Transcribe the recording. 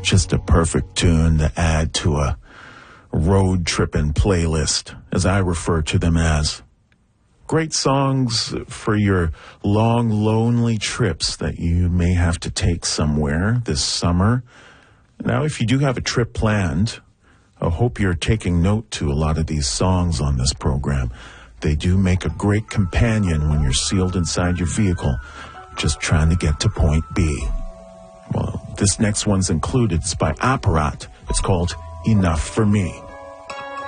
Just a perfect tune to add to a road tripping playlist, as I refer to them as. Great songs for your long, lonely trips that you may have to take somewhere this summer. Now, if you do have a trip planned, I hope you're taking note to a lot of these songs on this program. They do make a great companion when you're sealed inside your vehicle, just trying to get to point B. Well, this next one's included. It's by Apparat. It's called Enough for Me.